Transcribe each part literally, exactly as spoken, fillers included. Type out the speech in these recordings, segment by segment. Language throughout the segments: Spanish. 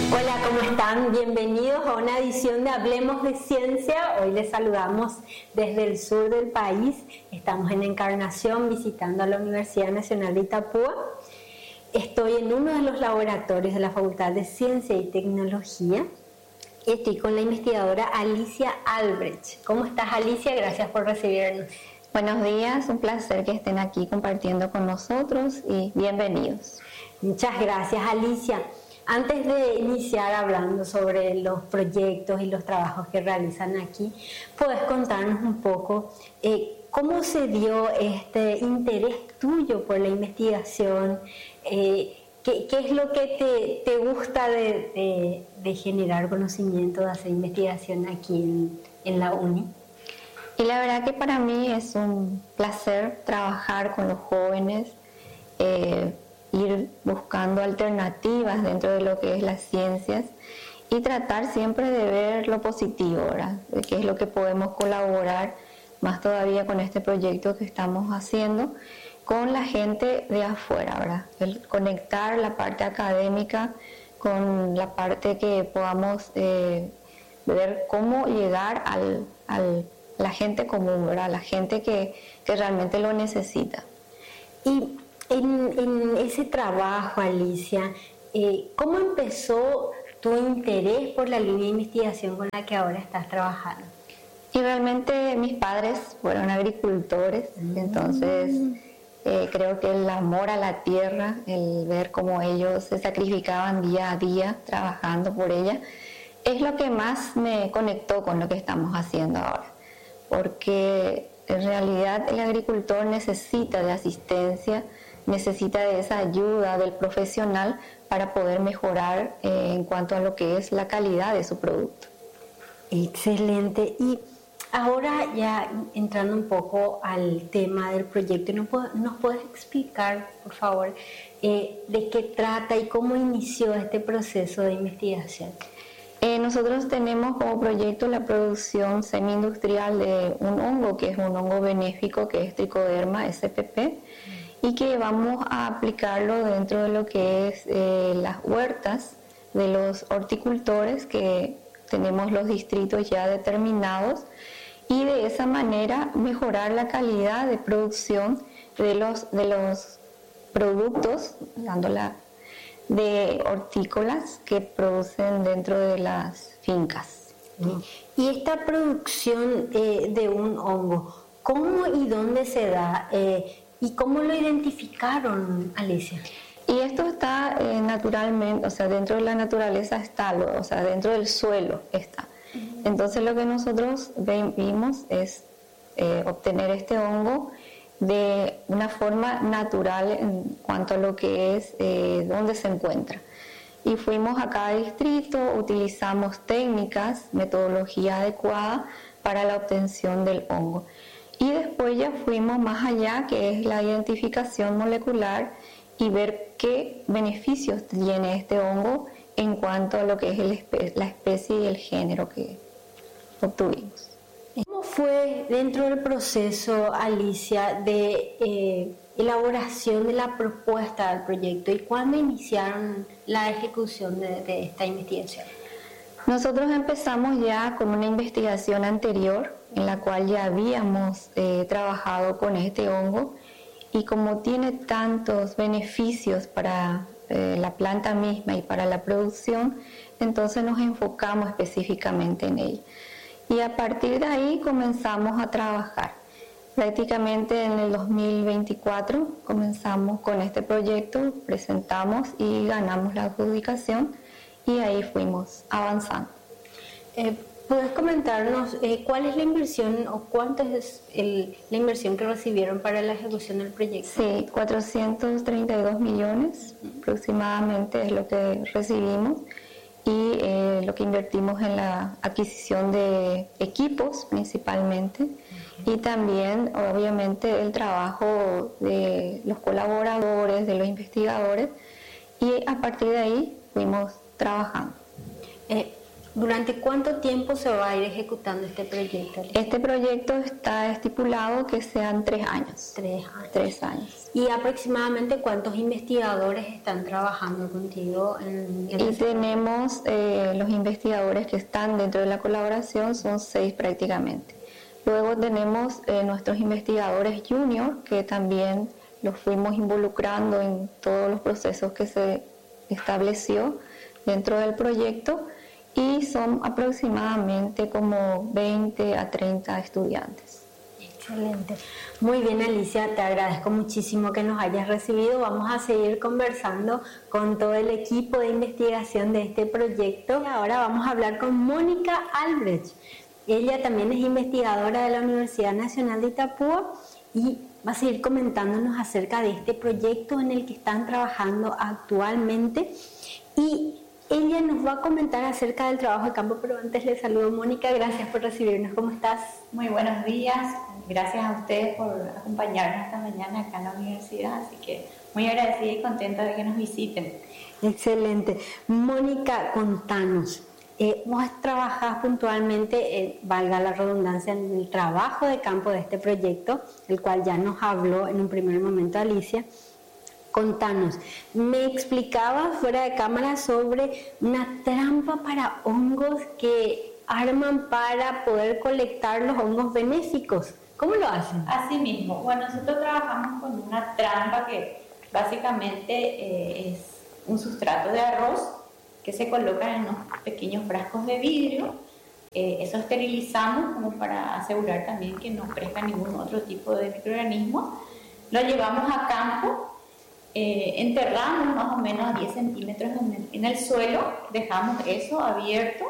Hola, ¿cómo están? Bienvenidos a una edición de Hablemos de Ciencia. Hoy les saludamos desde el sur del país. Estamos en Encarnación visitando a la Universidad Nacional de Itapúa. Estoy en uno de los laboratorios de la Facultad de Ciencia y Tecnología. Estoy con la investigadora Alicia Albrecht. ¿Cómo estás, Alicia? Gracias por recibirnos. Buenos días, un placer que estén aquí compartiendo con nosotros y bienvenidos. Muchas gracias, Alicia. Antes de iniciar hablando sobre los proyectos y los trabajos que realizan aquí, ¿puedes contarnos un poco eh, cómo se dio este interés tuyo por la investigación? Eh, ¿qué, ¿Qué es lo que te, te gusta de, de, de generar conocimiento, de hacer investigación aquí en, en la uni? Y la verdad que para mí es un placer trabajar con los jóvenes, eh, ir buscando alternativas dentro de lo que es las ciencias y tratar siempre de ver lo positivo, ¿verdad? De qué es lo que podemos colaborar más todavía con este proyecto que estamos haciendo con la gente de afuera, ¿verdad? El conectar la parte académica con la parte que podamos eh, ver cómo llegar al, al la gente común, ¿verdad? La gente que, que realmente lo necesita. Y en, en ese trabajo, Alicia, eh, ¿cómo empezó tu interés por la línea de investigación con la que ahora estás trabajando? Y realmente mis padres fueron agricultores, mm. entonces eh, creo que el amor a la tierra, el ver cómo ellos se sacrificaban día a día trabajando por ella, es lo que más me conectó con lo que estamos haciendo ahora. Porque en realidad el agricultor necesita de asistencia, necesita de esa ayuda del profesional para poder mejorar eh, en cuanto a lo que es la calidad de su producto. Excelente. Y ahora ya entrando un poco al tema del proyecto, ¿nos puedes explicar, por favor, eh, de qué trata y cómo inició este proceso de investigación? Eh, nosotros tenemos como proyecto la producción semi-industrial de un hongo, que es un hongo benéfico, que es Trichoderma S P P, y que vamos a aplicarlo dentro de lo que es eh, las huertas de los horticultores, que tenemos los distritos ya determinados, y de esa manera mejorar la calidad de producción de los, de los productos, dándola de hortícolas que producen dentro de las fincas. Y esta producción eh, de un hongo, ¿cómo y dónde se da? Eh, ¿Y cómo lo identificaron, Alicia? Y esto está eh, naturalmente, o sea, dentro de la naturaleza está, o sea, dentro del suelo está. Uh-huh. Entonces lo que nosotros vimos es eh, obtener este hongo de una forma natural en cuanto a lo que es eh, dónde se encuentra. Y fuimos a cada distrito, utilizamos técnicas, metodología adecuada para la obtención del hongo. Y después ya fuimos más allá, que es la identificación molecular y ver qué beneficios tiene este hongo en cuanto a lo que es el espe- la especie y el género que obtuvimos. ¿Cómo fue dentro del proceso, Alicia, de eh, elaboración de la propuesta del proyecto y cuándo iniciaron la ejecución de, de esta investigación? Nosotros empezamos ya con una investigación anterior en la cual ya habíamos eh, trabajado con este hongo, y como tiene tantos beneficios para eh, la planta misma y para la producción, entonces nos enfocamos específicamente en ella. Y a partir de ahí comenzamos a trabajar. Prácticamente en el dos mil veinticuatro comenzamos con este proyecto, presentamos y ganamos la adjudicación, y ahí fuimos avanzando. Eh, ¿Puedes comentarnos eh, cuál es la inversión o cuánto es el, la inversión que recibieron para la ejecución del proyecto? Sí, cuatrocientos treinta y dos millones uh-huh. aproximadamente es lo que recibimos, y eh, lo que invertimos en la adquisición de equipos principalmente, uh-huh. y también obviamente el trabajo de los colaboradores, de los investigadores, y a partir de ahí fuimos trabajando. Eh, ¿Durante cuánto tiempo se va a ir ejecutando este proyecto? Este proyecto está estipulado que sean tres años. Tres años. Tres años. ¿Y aproximadamente cuántos investigadores están trabajando contigo en, en Y ese tenemos eh, los investigadores que están dentro de la colaboración, son seis prácticamente. Luego tenemos eh, nuestros investigadores junior, que también los fuimos involucrando en todos los procesos que se estableció dentro del proyecto, y son aproximadamente como veinte a treinta estudiantes. Excelente. Muy bien, Alicia, te agradezco muchísimo que nos hayas recibido. Vamos a seguir conversando con todo el equipo de investigación de este proyecto. Ahora vamos a hablar con Mónica Albrecht. Ella también es investigadora de la Universidad Nacional de Itapúa y va a seguir comentándonos acerca de este proyecto en el que están trabajando actualmente. Y ella nos va a comentar acerca del trabajo de campo, pero antes le saludo. Mónica, gracias por recibirnos. ¿Cómo estás? Muy buenos días. Gracias a ustedes por acompañarnos esta mañana acá en la universidad. Así que muy agradecida y contenta de que nos visiten. Excelente. Mónica, contanos. Eh, vos trabajás puntualmente, eh, valga la redundancia, en el trabajo de campo de este proyecto, el cual ya nos habló en un primer momento Alicia. Contanos, me explicabas fuera de cámara sobre una trampa para hongos que arman para poder colectar los hongos benéficos. ¿Cómo lo hacen? Así mismo. Bueno, nosotros trabajamos con una trampa que básicamente eh, es un sustrato de arroz que se coloca en unos pequeños frascos de vidrio. Eh, eso esterilizamos como para asegurar también que no crezca ningún otro tipo de microorganismo. Lo llevamos a campo. Eh, enterramos más o menos a diez centímetros en el, en el suelo, dejamos eso abierto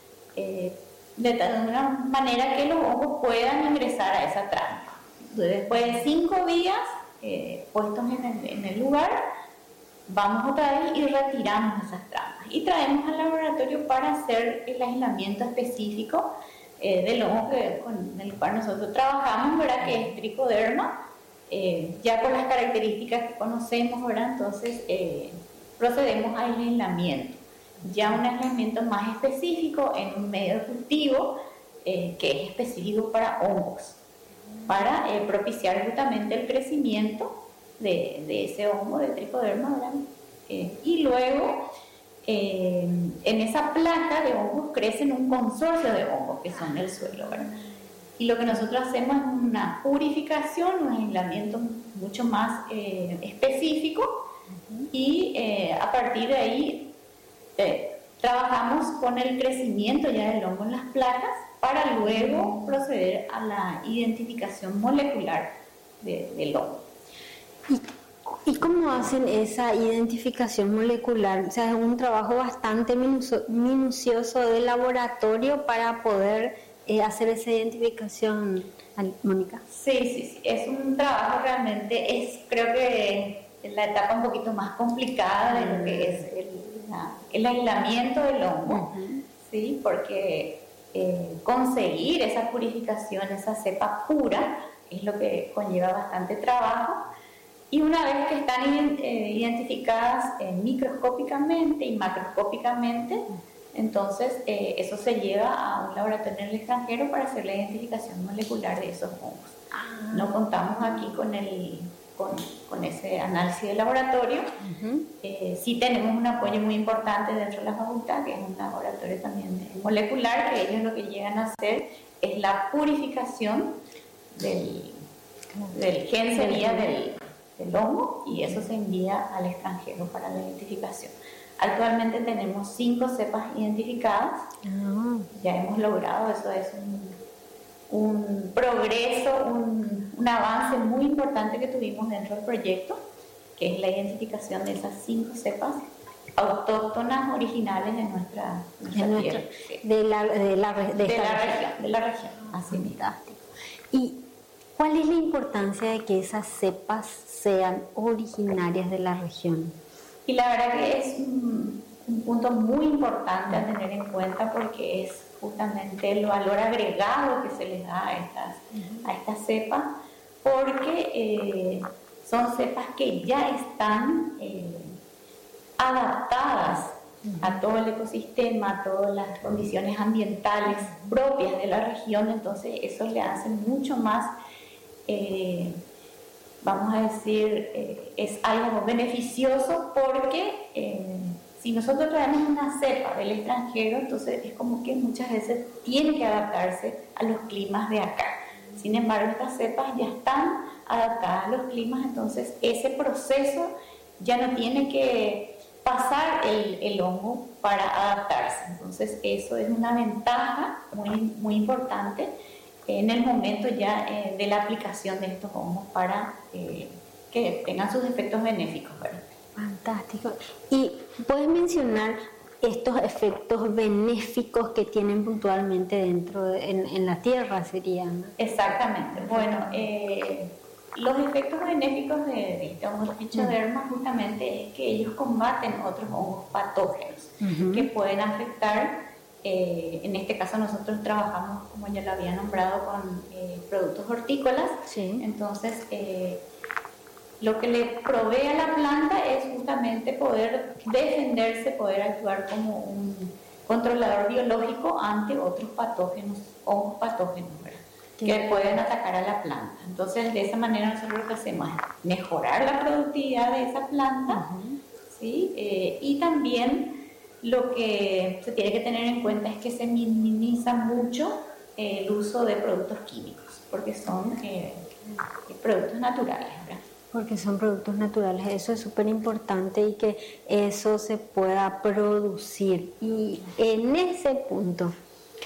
eh, de tal manera que los hongos puedan ingresar a esa trampa. Después de cinco días eh, puestos en el, en el lugar, vamos otra vez y retiramos esas trampas y traemos al laboratorio para hacer el aislamiento específico eh, del hongo que, con el cual nosotros trabajamos, ¿verdad? Que es Trichoderma. Eh, ya por las características que conocemos, ¿verdad? Entonces eh, procedemos al aislamiento, ya un aislamiento más específico en un medio de cultivo eh, que es específico para hongos, para eh, propiciar justamente el crecimiento de, de ese hongo de Trichoderma, ¿verdad? Eh, y luego eh, en esa placa de hongos crecen un consorcio de hongos que son el suelo, ¿verdad? Y lo que nosotros hacemos es una purificación, un aislamiento mucho más eh, específico, uh-huh. y eh, a partir de ahí eh, trabajamos con el crecimiento ya del hongo en las placas para luego proceder a la identificación molecular de, del hongo. ¿Y, ¿Y cómo hacen esa identificación molecular? O sea, es un trabajo bastante minucio, minucioso de laboratorio para poder Eh, hacer esa identificación, Mónica. Sí, sí, sí, es un trabajo realmente, es creo que es la etapa un poquito más complicada de lo que es el, la, el aislamiento del hongo, uh-huh. ¿sí? Porque eh, conseguir esa purificación, esa cepa pura, es lo que conlleva bastante trabajo. Y una vez que están eh, identificadas eh, microscópicamente y macroscópicamente, entonces eh, eso se lleva a un laboratorio en el extranjero para hacer la identificación molecular de esos hongos. Ah. No contamos aquí con, el, con, con ese análisis de laboratorio. Uh-huh. eh, sí tenemos un apoyo muy importante dentro de la facultad, que es un laboratorio también molecular, que ellos lo que llegan a hacer es la purificación del, del gen, sería del, del hongo, y eso se envía al extranjero para la identificación. Actualmente tenemos cinco cepas identificadas. Oh. Ya hemos logrado, eso es un, un progreso, un, un avance muy importante que tuvimos dentro del proyecto, que es la identificación de esas cinco cepas autóctonas originales de nuestra, nuestra de tierra. Nuestra, sí. De la, de la, de de la región. De la región, así fantástico. ¿Y cuál es la importancia de que esas cepas sean originarias de la región? Y la verdad que es un, un punto muy importante a tener en cuenta, porque es justamente el valor agregado que se les da a estas, uh-huh. a estas cepas, porque eh, son cepas que ya están eh, adaptadas a todo el ecosistema, a todas las condiciones ambientales propias de la región, entonces eso le hace mucho más, eh, vamos a decir, eh, es algo beneficioso porque eh, si nosotros traemos una cepa del extranjero, entonces es como que muchas veces tiene que adaptarse a los climas de acá. Sin embargo, estas cepas ya están adaptadas a los climas, entonces ese proceso ya no tiene que pasar el, el hongo para adaptarse. Entonces eso es una ventaja muy, muy importante en el momento ya eh, de la aplicación de estos hongos para eh, que tengan sus efectos benéficos, ¿verdad? Fantástico. ¿Y puedes mencionar estos efectos benéficos que tienen puntualmente dentro de, en, en la tierra serían? Exactamente. Bueno, eh, los efectos benéficos de, de este hongo Trichoderma justamente es que ellos combaten otros hongos patógenos uh-huh. que pueden afectar. Eh, en este caso nosotros trabajamos, como ya lo había nombrado, con eh, productos hortícolas. Sí. Entonces, eh, lo que le provee a la planta es justamente poder defenderse, poder actuar como un controlador biológico ante otros patógenos, hongos patógenos, ¿verdad? Que pueden atacar a la planta. Entonces, de esa manera nosotros lo que hacemos es mejorar la productividad de esa planta, uh-huh. ¿sí? Eh, y también lo que se tiene que tener en cuenta es que se minimiza mucho eh, el uso de productos químicos, porque son eh, productos naturales, ¿verdad? Porque son productos naturales, eso es súper importante y que eso se pueda producir. Y en ese punto,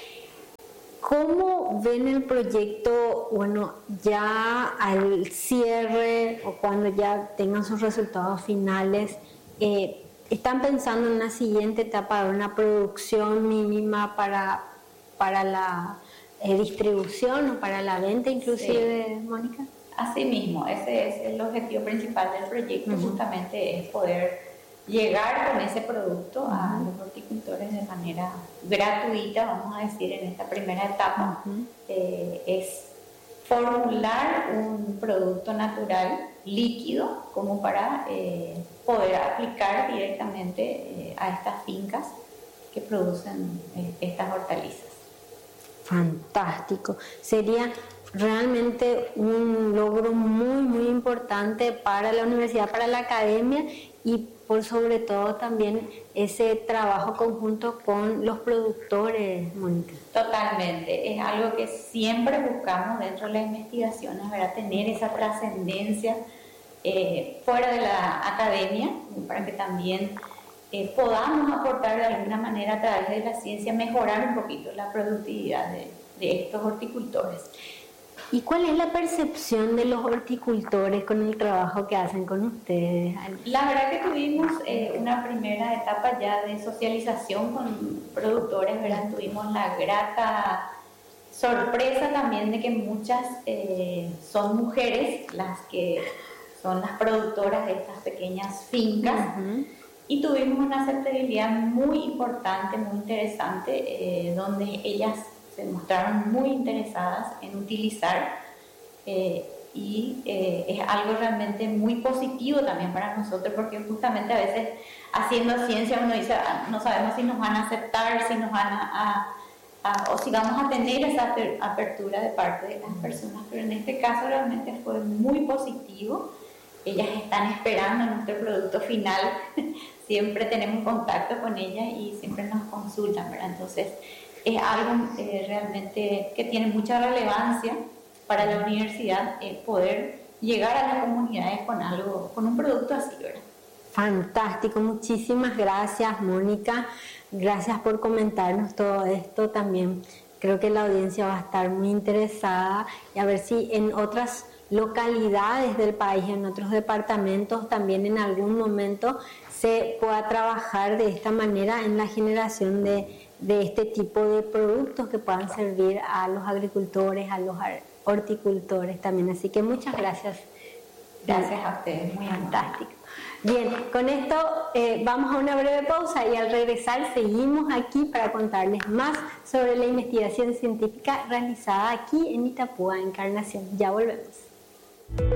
¿cómo ven el proyecto, bueno, ya al cierre o cuando ya tengan sus resultados finales? Eh, ¿Están pensando en una siguiente etapa de una producción mínima para, para la eh, distribución o para la venta inclusive, sí. Mónica? Así mismo, ese es el objetivo principal del proyecto, uh-huh. justamente es poder llegar con ese producto uh-huh. a los horticultores de manera gratuita, vamos a decir, en esta primera etapa. Uh-huh. Eh, es formular un producto natural líquido como para eh, poder aplicar directamente eh, a estas fincas que producen eh, estas hortalizas. Fantástico. Sería realmente un logro muy, muy importante para la universidad, para la academia y por sobre todo también ese trabajo conjunto con los productores, Mónica. Totalmente, es algo que siempre buscamos dentro de las investigaciones, ¿verdad? Tener esa trascendencia eh, fuera de la academia, para que también eh, podamos aportar de alguna manera a través de la ciencia, mejorar un poquito la productividad de, de estos horticultores. ¿Y cuál es la percepción de los horticultores con el trabajo que hacen con ustedes? La verdad que tuvimos eh, una primera etapa ya de socialización con productores, ¿verdad? Tuvimos la grata sorpresa también de que muchas eh, son mujeres las que son las productoras de estas pequeñas fincas. Uh-huh. Y tuvimos una aceptabilidad muy importante, muy interesante, eh, donde ellas se mostraron muy interesadas en utilizar eh, y eh, es algo realmente muy positivo también para nosotros, porque justamente a veces haciendo ciencia uno dice, ah, no sabemos si nos van a aceptar, si nos van a, a, a o si vamos a tener esa apertura de parte de las personas, pero en este caso realmente fue muy positivo. Ellas están esperando nuestro producto final, siempre tenemos contacto con ellas y siempre nos consultan, ¿verdad? Entonces es algo eh, realmente que tiene mucha relevancia para la universidad, eh, poder llegar a las comunidades con algo, con un producto así, ¿verdad? Fantástico, muchísimas gracias, Mónica, gracias por comentarnos todo esto también. Creo que la audiencia va a estar muy interesada y a ver si en otras localidades del país, en otros departamentos, también en algún momento se pueda trabajar de esta manera en la generación de de este tipo de productos que puedan servir a los agricultores, a los horticultores también. Así que muchas gracias. Gracias a ustedes, muy fantástico. Bien, con esto eh, vamos a una breve pausa y al regresar seguimos aquí para contarles más sobre la investigación científica realizada aquí en Itapúa, Encarnación. Ya volvemos.